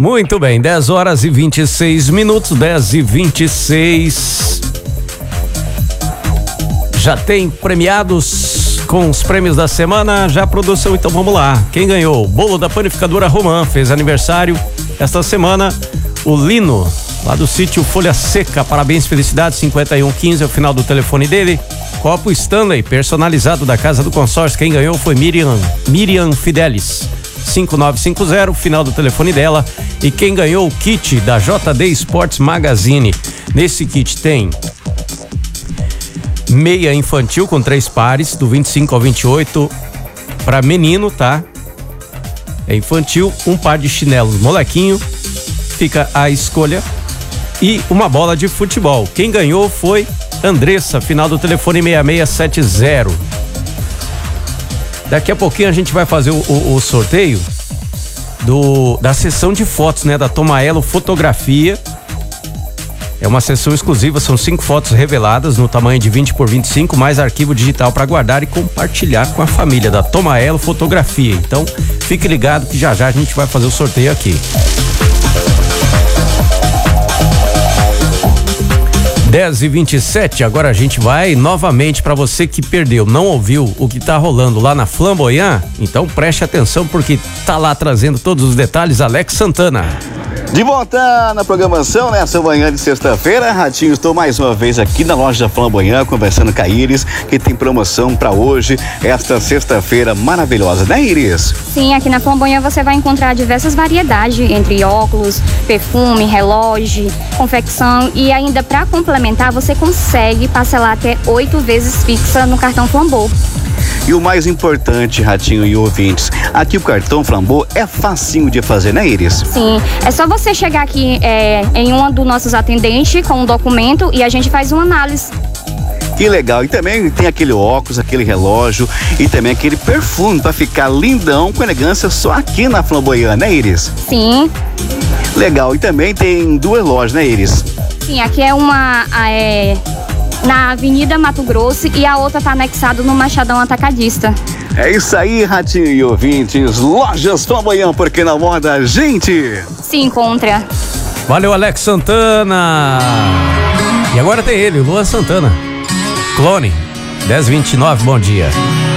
Muito bem, 10 horas e 26 minutos, 10 e 26. Já tem premiados com os prêmios da semana, já produção, então vamos lá. Quem ganhou? Bolo da Panificadora Romã, fez aniversário esta semana, o Lino, lá do sítio Folha Seca. Parabéns, felicidades, 5115 é o final do telefone dele. Copo Stanley, personalizado da Casa do Consórcio. Quem ganhou foi Miriam Fidelis, 5950, final do telefone dela. E quem ganhou o kit da JD Sports Magazine. Nesse kit tem meia infantil com 3 pares, do 25 ao 28, para menino, tá? É infantil, um par de chinelos molequinho, fica a escolha, e uma bola de futebol. Quem ganhou foi Andressa, final do telefone 6670. Daqui a pouquinho a gente vai fazer o sorteio da sessão de fotos, né? Da Tomaello Fotografia. É uma sessão exclusiva, são 5 fotos reveladas no tamanho de 20 por 25, mais arquivo digital para guardar e compartilhar com a família da Tomaello Fotografia. Então, fique ligado que já a gente vai fazer o sorteio aqui. 10h27, agora a gente vai novamente para você que perdeu, não ouviu o que tá rolando lá na Flamboyant, então preste atenção porque tá lá trazendo todos os detalhes, Alex Santana. De volta na programação, nessa manhã de sexta-feira, Ratinho, estou mais uma vez aqui na loja Flamboyant, conversando com a Iris, que tem promoção para hoje, esta sexta-feira maravilhosa, né, Iris? Sim, aqui na Flamboyant você vai encontrar diversas variedades, entre óculos, perfume, relógio, confecção, e ainda para complementar, você consegue parcelar até 8 vezes fixa no cartão Flambô. E o mais importante, Ratinho e ouvintes, aqui o cartão Flambô é facinho de fazer, né, Iris? Sim, é só você chegar aqui em um dos nossos atendentes com um documento e a gente faz uma análise. Que legal, e também tem aquele óculos, aquele relógio e também aquele perfume para ficar lindão com elegância só aqui na Flamboyant, né, Iris? Sim. Legal, e também tem 2 lojas, né, Iris? Sim, aqui é uma na Avenida Mato Grosso e a outra tá anexado no Machadão Atacadista. É isso aí, Ratinho e ouvintes, lojas Flamboyant, porque na moda a gente se encontra. Valeu, Alex Santana. E agora tem ele, Luan Santana. Clone, 10h29, bom dia.